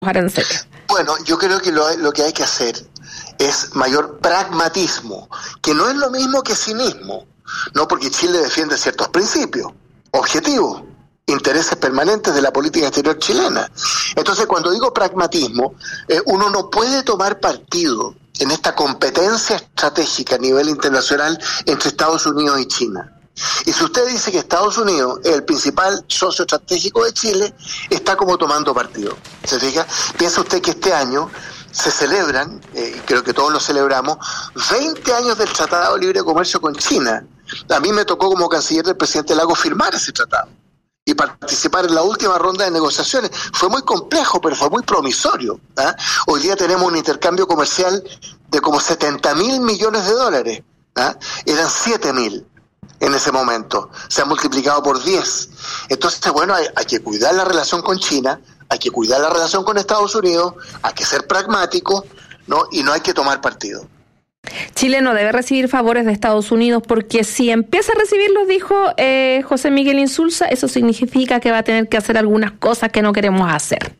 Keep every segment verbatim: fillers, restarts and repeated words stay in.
aranceles? Bueno, yo creo que lo, lo que hay que hacer es mayor pragmatismo, que no es lo mismo que cinismo, no, porque Chile defiende ciertos principios, objetivos, intereses permanentes de la política exterior chilena. Entonces, cuando digo pragmatismo, eh, uno no puede tomar partido en esta competencia estratégica a nivel internacional entre Estados Unidos y China. Y si usted dice que Estados Unidos es el principal socio estratégico de Chile, está como tomando partido. ¿Se fija? Piensa usted que este año se celebran, eh, creo que todos lo celebramos, veinte años del Tratado de Libre Comercio con China. A mí me tocó como canciller del presidente Lagos firmar ese tratado y participar en la última ronda de negociaciones. Fue muy complejo, pero fue muy promisorio, ¿eh? Hoy día tenemos un intercambio comercial de como setenta mil millones de dólares. ¿eh? Eran siete mil en ese momento. Se ha multiplicado por diez. Entonces, bueno, hay, hay que cuidar la relación con China, hay que cuidar la relación con Estados Unidos, hay que ser pragmático, ¿no? Y no hay que tomar partido. Chile no debe recibir favores de Estados Unidos porque si empieza a recibirlos, dijo eh, José Miguel Insulza, eso significa que va a tener que hacer algunas cosas que no queremos hacer.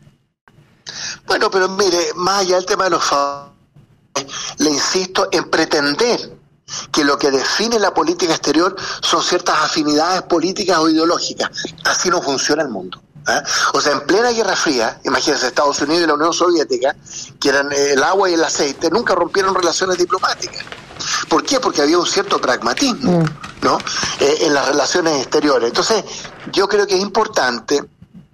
Bueno, pero mire, más allá del tema de los favores, le insisto en pretender que lo que define la política exterior son ciertas afinidades políticas o ideológicas. Así no funciona el mundo. ¿eh? O sea, en plena Guerra Fría, imagínense, Estados Unidos y la Unión Soviética, que eran el agua y el aceite, nunca rompieron relaciones diplomáticas. ¿Por qué? Porque había un cierto pragmatismo, ¿no? Eh, en las relaciones exteriores. Entonces, yo creo que es importante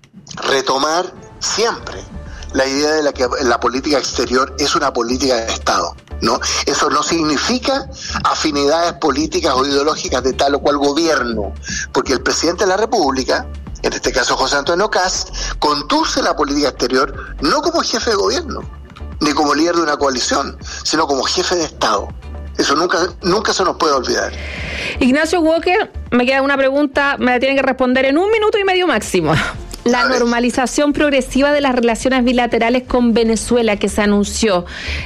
retomar siempre la idea de la que la política exterior es una política de Estado, ¿no? Eso no significa afinidades políticas o ideológicas de tal o cual gobierno, porque el presidente de la República, en este caso José Antonio Kast, conduce la política exterior no como jefe de gobierno, ni como líder de una coalición, sino como jefe de Estado. Eso nunca, nunca se nos puede olvidar. Ignacio Walker, me queda una pregunta, me la tienen que responder en un minuto y medio máximo. La normalización progresiva de las relaciones bilaterales con Venezuela que se anunció.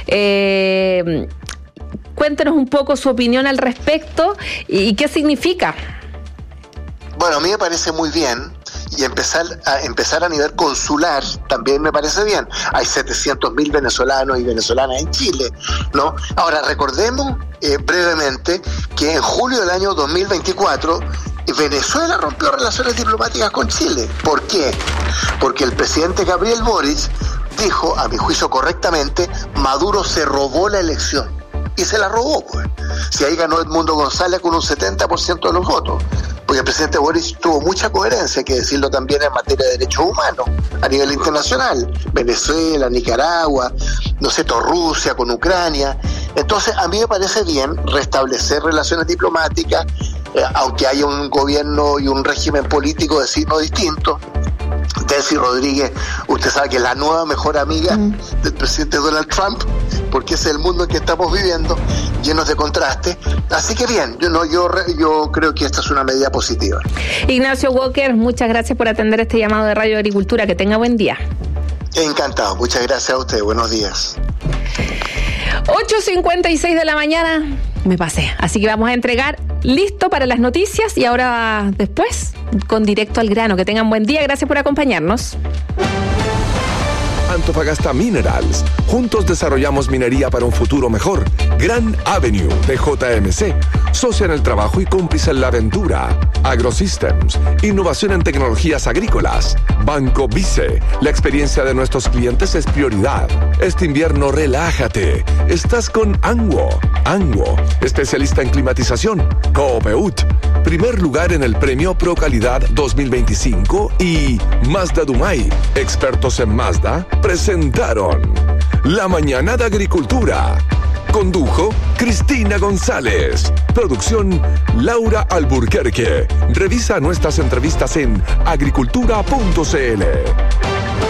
Eh, cuéntenos un poco su opinión al respecto y, y qué significa. Bueno, a mí me parece muy bien y empezar a, empezar a nivel consular también me parece bien. Hay setecientos mil venezolanos y venezolanas en Chile, ¿no? Ahora, recordemos eh, brevemente que en julio del año dos mil veinticuatro Venezuela rompió relaciones diplomáticas con Chile. ¿Por qué? Porque el presidente Gabriel Boric dijo, a mi juicio correctamente, Maduro se robó la elección. Y se la robó, pues. Si ahí ganó Edmundo González con un setenta por ciento de los votos. Porque el presidente Boric tuvo mucha coherencia, hay que decirlo también en materia de derechos humanos, a nivel internacional. Venezuela, Nicaragua, no sé, Rusia con Ucrania. Entonces, a mí me parece bien restablecer relaciones diplomáticas, eh, aunque haya un gobierno y un régimen político de signo distinto. Delcy Rodríguez, usted sabe que es la nueva mejor amiga mm. del presidente Donald Trump, porque ese es el mundo en que estamos viviendo, llenos de contrastes. Así que bien, yo no, yo, yo creo que esta es una medida positiva. Ignacio Walker, muchas gracias por atender este llamado de Radio Agricultura. Que tenga buen día. Encantado, muchas gracias a usted. Buenos días. ocho cincuenta y seis de la mañana, me pasé. Así que vamos a entregar listo para las noticias y ahora después con Directo al Grano. Que tengan buen día, gracias por acompañarnos. Antofagasta Minerals. Juntos desarrollamos minería para un futuro mejor. Gran Avenue de J M C. Socia en el trabajo y cómplice en la aventura. AgroSystems. Innovación en tecnologías agrícolas. Banco Vice. La experiencia de nuestros clientes es prioridad. Este invierno relájate. Estás con Anguo. Anguo. Especialista en climatización. Coopeut. Primer lugar en el premio Pro Calidad dos mil veinticinco. Y Mazda Dumay. Expertos en Mazda presentaron La Mañana de Agricultura. Condujo Cristina González. Producción Laura Alburquerque. Revisa nuestras entrevistas en agricultura punto c l.